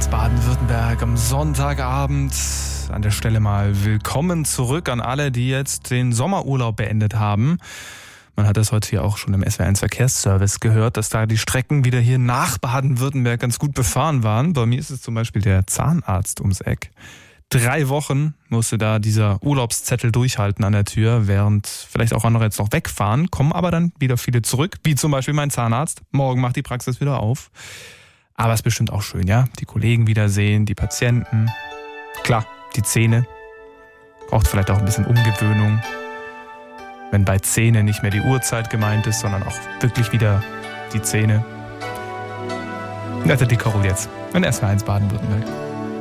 1 Baden-Württemberg am Sonntagabend. An der Stelle mal willkommen zurück an alle, die jetzt den Sommerurlaub beendet haben. Man hat das heute hier auch schon im SWR1 Verkehrsservice gehört, dass da die Strecken wieder hier nach Baden-Württemberg ganz gut befahren waren. Bei mir ist es zum Beispiel der Zahnarzt ums Eck. 3 Wochen musste da dieser Urlaubszettel durchhalten an der Tür, während vielleicht auch andere jetzt noch wegfahren, kommen aber dann wieder viele zurück, wie zum Beispiel mein Zahnarzt. Morgen macht die Praxis wieder auf. Aber es ist bestimmt auch schön, ja? Die Kollegen wiedersehen, die Patienten. Klar, die Zähne. Braucht vielleicht auch ein bisschen Umgewöhnung. Wenn bei Zähne nicht mehr die Uhrzeit gemeint ist, sondern auch wirklich wieder die Zähne. Das ist die Carol jetzt. Und SWR1 Baden-Württemberg.